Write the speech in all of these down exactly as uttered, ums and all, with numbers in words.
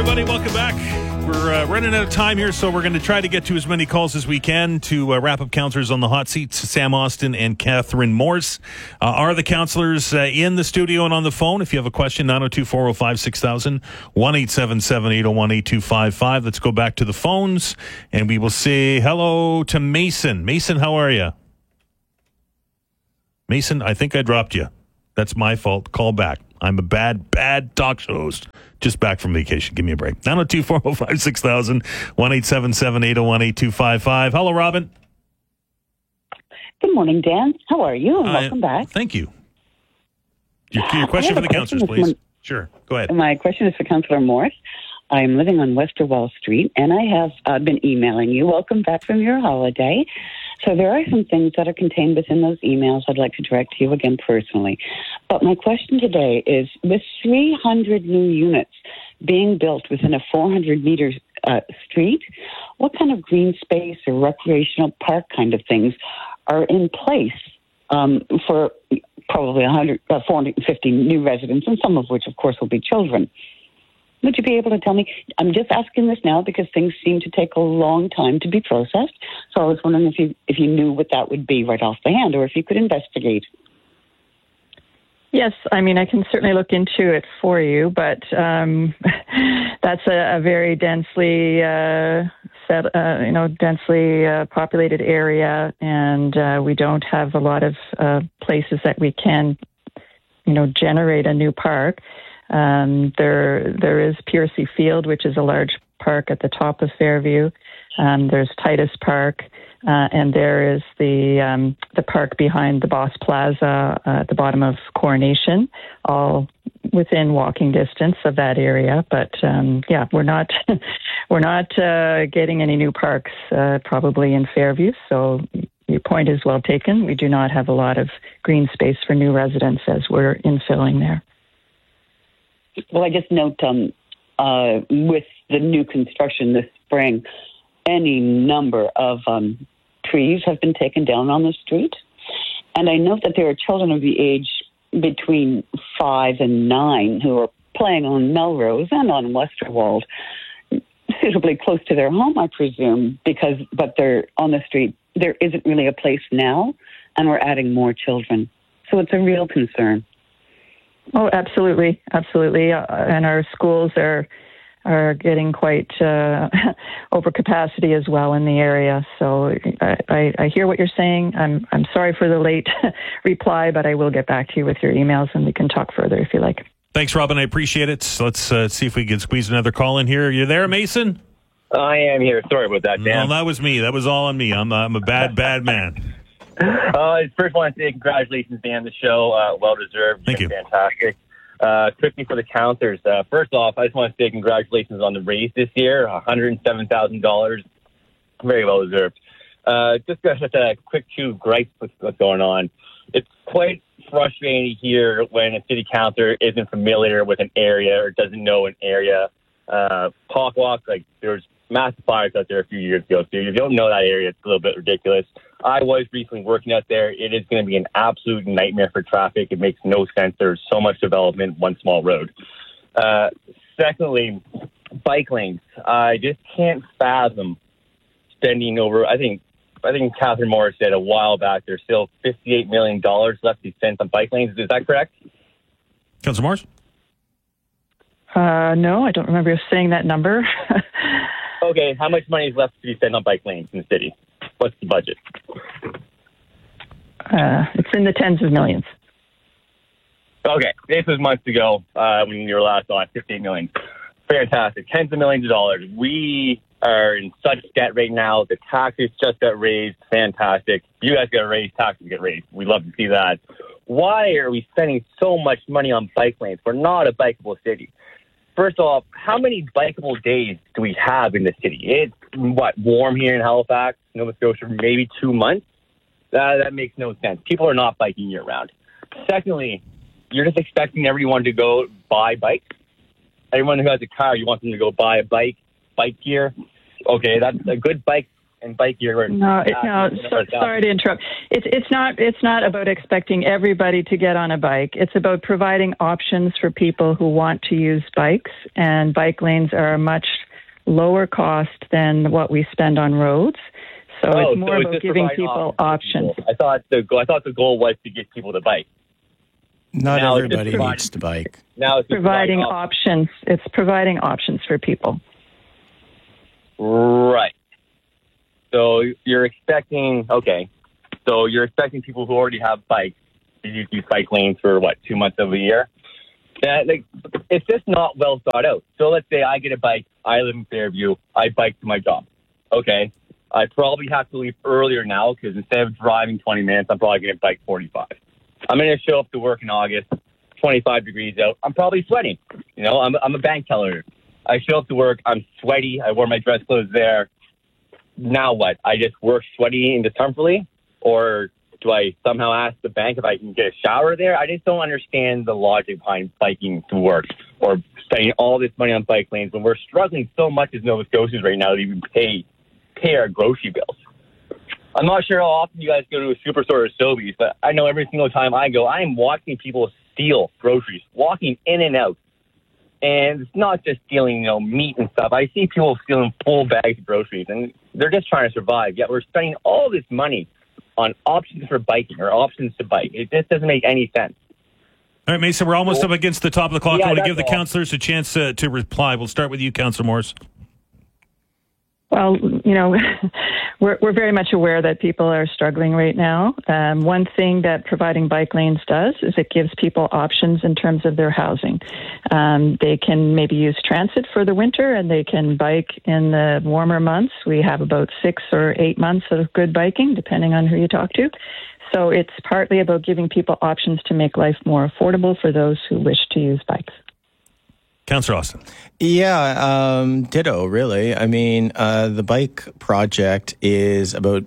Everybody, welcome back. We're uh, running out of time here, so we're going to try to get to as many calls as we can to uh, wrap up counselors on the hot seats. Sam Austin and Catherine Morse uh, are the counselors uh, in the studio and on the phone. If you have a question, nine oh two, four oh five, six thousand, one eight seven seven, eight oh one, eight two five five. Let's go back to the phones, and we will say hello to Mason. Mason, how are you? Mason, I think I dropped you. That's my fault. Call back. I'm a bad, bad talk show host. Just back from vacation. Give me a break. nine oh two, four oh five, six thousand, one eight seven seven, eight oh one, eight two five five. Hello, Robin. Good morning, Dan. How are you? And uh, welcome back. Thank you. Your, your question for the question counselors, please. My, sure. Go ahead. My question is for Councillor Morris. I'm living on Westerwall Street, and I have uh, been emailing you. Welcome back from your holiday. So there are some things that are contained within those emails I'd like to direct to you again personally. But my question today is, with three hundred new units being built within a four hundred meter uh, street, what kind of green space or recreational park kind of things are in place um, for probably one hundred, uh, four hundred fifty new residents, and some of which, of course, will be children? Would you be able to tell me? I'm just asking this now because things seem to take a long time to be processed. So I was wondering if you if you knew what that would be right off the hand, or if you could investigate. Yes, I mean, I can certainly look into it for you, but um, that's a, a very densely uh, set, uh, you know, densely uh, populated area, and uh, we don't have a lot of uh, places that we can, you know, generate a new park. Um, there, there is Piercy Field, which is a large park at the top of Fairview. Um, there's Titus Park, uh, and there is the um, the park behind the Boss Plaza uh, at the bottom of Coronation, all within walking distance of that area. But um, yeah, we're not we're not uh, getting any new parks uh, probably in Fairview. So your point is well taken. We do not have a lot of green space for new residents as we're infilling there. Well, I just note um, uh, with the new construction this spring, any number of um, trees have been taken down on the street. And I note that there are children of the age between five and nine who are playing on Melrose and on Westerwald, suitably close to their home, I presume, because but they're on the street. There isn't really a place now, and we're adding more children. So it's a real concern. Oh, absolutely, absolutely. Uh, and our schools are are getting quite uh, over capacity as well in the area. So I, I, I hear what you're saying. I'm I'm sorry for the late reply, but I will get back to you with your emails, and we can talk further if you like. Thanks, Robin. I appreciate it. So let's uh, see if we can squeeze another call in here. Are you there, Mason? I am here. Sorry about that, Dan. No, that was me. That was all on me. I'm, I'm a bad, bad man. Uh, first, I want to say congratulations, Dan. The show, uh, well deserved. Thank you. Fantastic. Uh, quickly for the counselors. Uh, first off, I just want to say congratulations on the raise this year, one hundred seven thousand dollars. Very well deserved. Uh, just got a quick two gripes with what's going on. It's quite frustrating to hear when a city councilor isn't familiar with an area or doesn't know an area. Uh, Park Walk, like there's massive fires out there a few years ago, so if you don't know that area, it's a little bit ridiculous. I was recently working out there. It is going to be an absolute nightmare for traffic. It makes no sense. There's so much development, one small road. Uh, secondly, bike lanes. I just can't fathom spending over, I think, I think Catherine Morris said a while back, there's still fifty-eight million dollars left to be spent on bike lanes. Is that correct? Councilor Morris? Uh, no, I don't remember saying that number. Okay, how much money is left to be spent on bike lanes in the city? What's the budget? Uh, it's in the tens of millions. Okay, this was months ago uh, when you were last on, fifteen million dollars. Fantastic, tens of millions of dollars. We are in such debt right now. The taxes just got raised. Fantastic. You guys get raised, taxes get raised. We love to see that. Why are we spending so much money on bike lanes? We're not a bikeable city. First off, how many bikeable days do we have in the city? It's, what, warm here in Halifax, Nova Scotia, for maybe two months? That, that makes no sense. People are not biking year-round. Secondly, you're just expecting everyone to go buy bikes? Everyone who has a car, you want them to go buy a bike, bike gear? Okay, that's a good bike and bike gear. No, it, no. So, sorry to interrupt. It's it's not it's not about expecting everybody to get on a bike. It's about providing options for people who want to use bikes, and bike lanes are a much lower cost than what we spend on roads. So oh, it's more so about it's giving people options. People. I thought the goal, I thought the goal was to get people to bike. Not now everybody needs to bike. Now it's providing options. options. It's providing options for people. Right. So you're expecting, okay, so you're expecting people who already have bikes to use these bike lanes for, what, two months of the year? That, like, it's just not well thought out. So let's say I get a bike, I live in Fairview, I bike to my job. Okay, I probably have to leave earlier now because instead of driving twenty minutes, I'm probably going to bike forty-five. I'm going to show up to work in August, twenty-five degrees out. I'm probably sweating. You know, I'm, I'm a bank teller. I show up to work, I'm sweaty, I wore my dress clothes there. Now what? I just work sweaty indiscernibly? Or do I somehow ask the bank if I can get a shower there? I just don't understand the logic behind biking to work or spending all this money on bike lanes when we're struggling so much as Nova Scotians right now to even pay pay our grocery bills. I'm not sure how often you guys go to a superstore or Sobeys, but I know every single time I go, I am watching people steal groceries, walking in and out. And it's not just stealing, you know, meat and stuff. I see people stealing full bags of groceries, and they're just trying to survive. Yet we're spending all this money on options for biking or options to bike. It just doesn't make any sense. All right, Mason, we're almost up against the top of the clock. Yeah, I want to give the all. councillors a chance uh, to reply. We'll start with you, Councillor Morris. Well, you know, we're we're very much aware that people are struggling right now. Um, one thing that providing bike lanes does is it gives people options in terms of their housing. Um, they can maybe use transit for the winter, and they can bike in the warmer months. We have about six or eight months of good biking, depending on who you talk to. So it's partly about giving people options to make life more affordable for those who wish to use bikes. Councillor Austin. Yeah, um, ditto, really. I mean, uh, the bike project is about,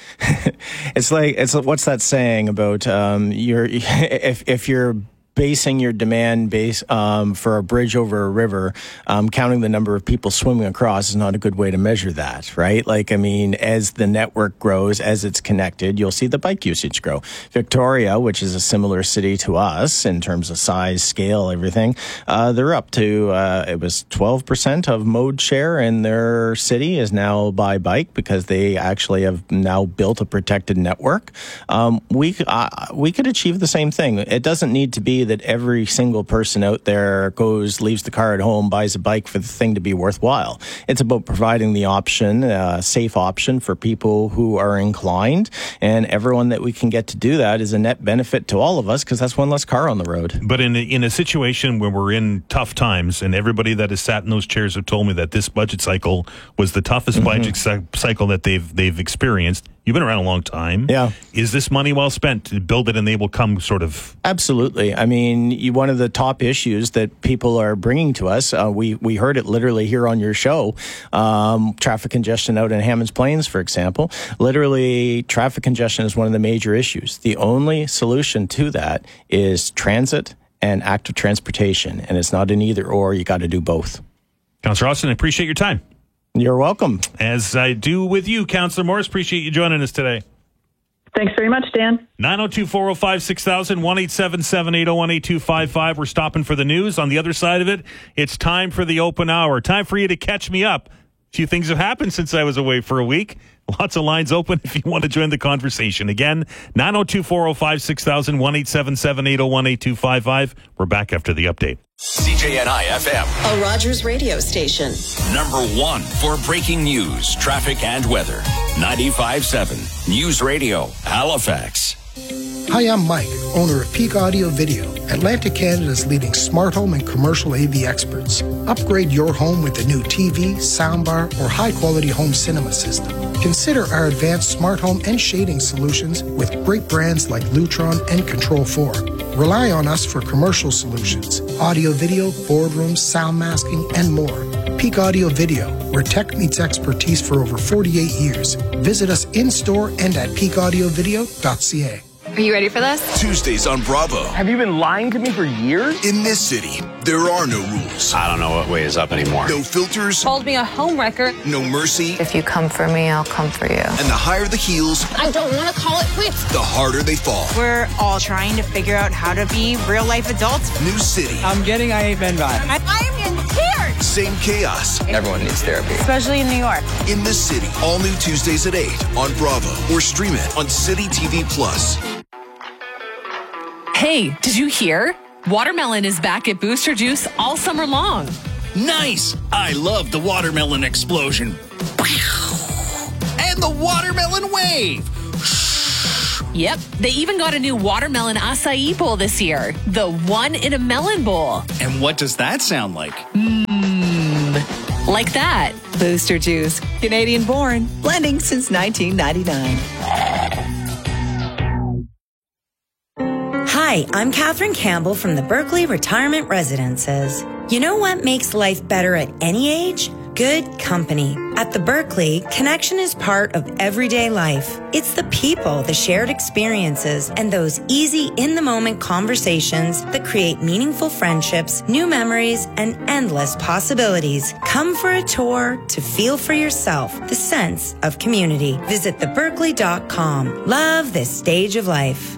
it's like, it's what's that saying about, um, you're, if, if you're basing your demand base um, for a bridge over a river, um, counting the number of people swimming across is not a good way to measure that, right? Like, I mean, as the network grows, as it's connected, you'll see the bike usage grow. Victoria, which is a similar city to us in terms of size, scale, everything, uh, they're up to, uh, it was twelve percent of mode share in their city is now by bike because they actually have now built a protected network. Um, we, uh, we could achieve the same thing. It doesn't need to be that every single person out there goes, leaves the car at home, buys a bike for the thing to be worthwhile. It's about providing the option, a uh, safe option for people who are inclined, and everyone that we can get to do that is a net benefit to all of us because that's one less car on the road. But in a, in a situation where we're in tough times, and everybody that has sat in those chairs have told me that this budget cycle was the toughest mm-hmm. budget cy- cycle that they've they've experienced. You've been around a long time. Yeah. Is this money well spent to build it and they will come sort of? Absolutely. I mean, you, one of the top issues that people are bringing to us, uh, we, we heard it literally here on your show, um, traffic congestion out in Hammonds Plains, for example. Literally, traffic congestion is one of the major issues. The only solution to that is transit and active transportation. And it's not an either or. You got to do both. Councillor Austin, I appreciate your time. You're welcome. As I do with you, Councillor Morris. Appreciate you joining us today. Thanks very much, Dan. nine oh two, four oh five, six thousand, one eight seven seven, eight oh one, eight two five five. We're stopping for the news. On the other side of it, it's time for the open hour. Time for you to catch me up. A few things have happened since I was away for a week. Lots of lines open if you want to join the conversation. Again, nine oh two, four oh five, six thousand, one eight seven seven, eight oh one, eight two five five. We're back after the update. C J N I F M, a Rogers radio station. Number one for breaking news, traffic, and weather. ninety-five point seven News Radio, Halifax. Hi, I'm Mike, owner of Peak Audio Video, Atlantic Canada's leading smart home and commercial A V experts. Upgrade your home with a new T V, soundbar, or high-quality home cinema system. Consider our advanced smart home and shading solutions with great brands like Lutron and Control four. Rely on us for commercial solutions, audio video, boardrooms, sound masking, and more. Peak Audio Video, where tech meets expertise for over forty-eight years. Visit us in-store and at peak audio video dot c a. Are you ready for this? Tuesdays on Bravo. Have you been lying to me for years? In this city, there are no rules. I don't know what way is up anymore. No filters. Called me a homewrecker. No mercy. If you come for me, I'll come for you. And the higher the heels, I don't want to call it quits. the harder they fall. We're all trying to figure out how to be real-life adults. New city. I'm getting I Hate Men vibe. I, I am in tears. Same chaos. Everyone needs therapy. Especially in New York. In this city. All new Tuesdays at eight on Bravo. Or stream it on City T V Plus. Hey, did you hear? Watermelon is back at Booster Juice all summer long. Nice! I love the watermelon explosion. And the watermelon wave. Yep, they even got a new watermelon acai bowl this year. The one in a melon bowl. And what does that sound like? Mmm, like that. Booster Juice, Canadian born, blending since nineteen ninety-nine. Hi, I'm Catherine Campbell from the Berkeley Retirement Residences. You know what makes life better at any age? Good company. At the Berkeley, connection is part of everyday life. It's the people, the shared experiences, and those easy, in-the-moment conversations that create meaningful friendships, new memories, and endless possibilities. Come for a tour to feel for yourself the sense of community. Visit the berkeley dot com. Love this stage of life.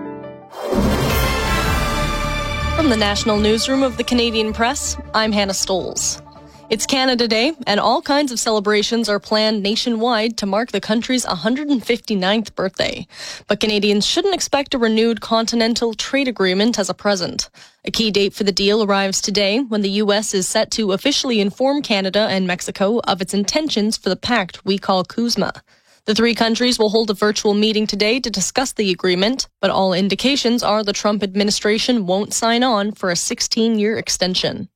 From the National Newsroom of the Canadian Press, I'm Hannah Stoles. It's Canada Day, and all kinds of celebrations are planned nationwide to mark the country's one hundred fifty-ninth birthday. But Canadians shouldn't expect a renewed continental trade agreement as a present. A key date for the deal arrives today, when the U S is set to officially inform Canada and Mexico of its intentions for the pact we call CUSMA. The three countries will hold a virtual meeting today to discuss the agreement, but all indications are the Trump administration won't sign on for a sixteen-year extension.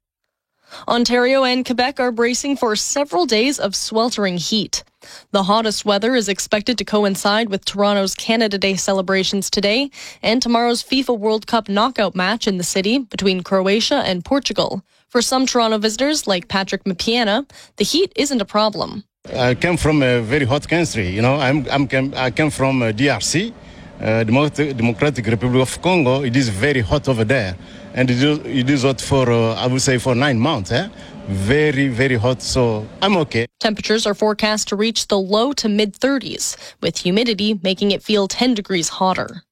Ontario and Quebec are bracing for several days of sweltering heat. The hottest weather is expected to coincide with Toronto's Canada Day celebrations today and tomorrow's FIFA World Cup knockout match in the city between Croatia and Portugal. For some Toronto visitors, like Patrick Mapiana, the heat isn't a problem. I come from a very hot country. You know, I'm, I'm I come from uh, D R C, uh, Democratic Republic of Congo. It is very hot over there, and it is, it is hot for uh, I would say for nine months. Eh? Very, very hot. So I'm okay. Temperatures are forecast to reach the low to mid thirties, with humidity making it feel ten degrees hotter.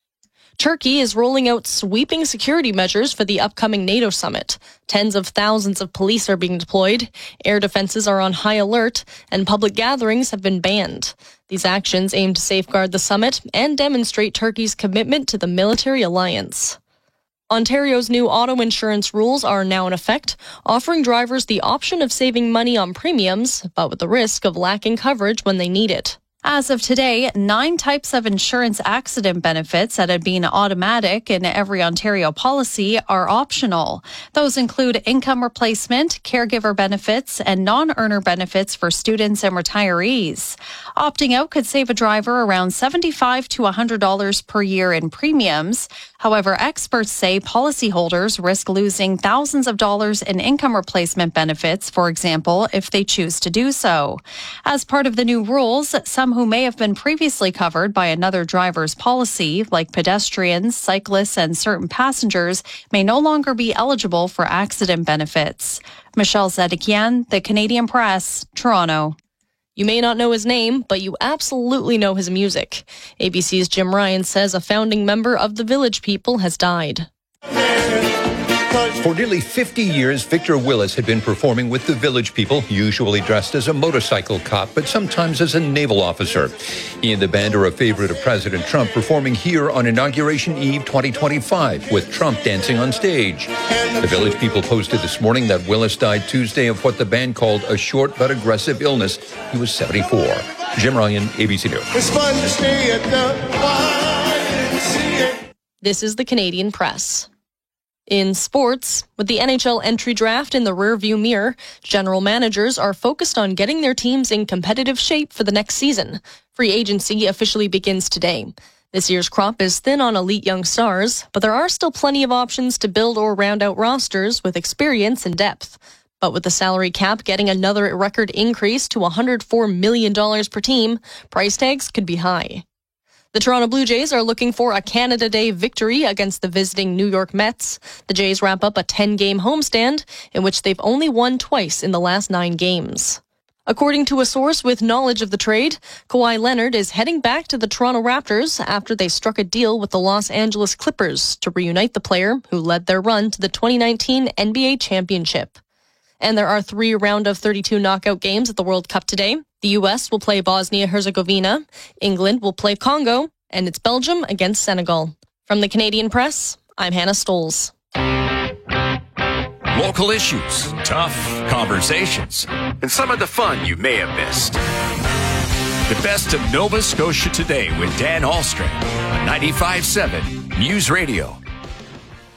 Turkey is rolling out sweeping security measures for the upcoming NATO summit. Tens of thousands of police are being deployed, air defenses are on high alert, and public gatherings have been banned. These actions aim to safeguard the summit and demonstrate Turkey's commitment to the military alliance. Ontario's new auto insurance rules are now in effect, offering drivers the option of saving money on premiums, but with the risk of lacking coverage when they need it. As of today, nine types of insurance accident benefits that had been automatic in every Ontario policy are optional. Those include income replacement, caregiver benefits, and non-earner benefits for students and retirees. Opting out could save a driver around seventy-five to one hundred dollars per year in premiums. However, experts say policyholders risk losing thousands of dollars in income replacement benefits, for example, if they choose to do so. As part of the new rules, some who may have been previously covered by another driver's policy, like pedestrians, cyclists, and certain passengers, may no longer be eligible for accident benefits. Michelle Zedekian, The Canadian Press, Toronto. You may not know his name, but you absolutely know his music. A B C's Jim Ryan says a founding member of the Village People has died. For nearly fifty years, Victor Willis had been performing with the Village People, usually dressed as a motorcycle cop, but sometimes as a naval officer. He and the band are a favorite of President Trump, performing here on Inauguration Eve twenty twenty-five, with Trump dancing on stage. The Village People posted this morning that Willis died Tuesday of what the band called a short but aggressive illness. He was seventy-four. Jim Ryan, A B C News. It's fun to stay at the Y M C A. This is the Canadian Press. In sports, with the N H L entry draft in the rearview mirror, general managers are focused on getting their teams in competitive shape for the next season. Free agency officially begins today. This year's crop is thin on elite young stars, but there are still plenty of options to build or round out rosters with experience and depth. But with the salary cap getting another record increase to one hundred four million dollars per team, price tags could be high. The Toronto Blue Jays are looking for a Canada Day victory against the visiting New York Mets. The Jays wrap up a ten-game homestand in which they've only won twice in the last nine games. According to a source with knowledge of the trade, Kawhi Leonard is heading back to the Toronto Raptors after they struck a deal with the Los Angeles Clippers to reunite the player who led their run to the twenty nineteen N B A championship. And there are three round of thirty-two knockout games at the World Cup today. The U S will play Bosnia-Herzegovina, England will play Congo, and it's Belgium against Senegal. From the Canadian Press, I'm Hannah Stoles. Local issues, tough conversations, and some of the fun you may have missed. The best of Nova Scotia Today with Dan Ahlstrom on ninety-five point seven News Radio.